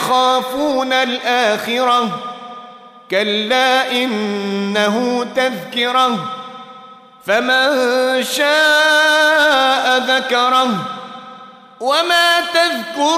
يخافون الآخرة كلا إنه تذكرة فمن شاء ذكره وما تذكرون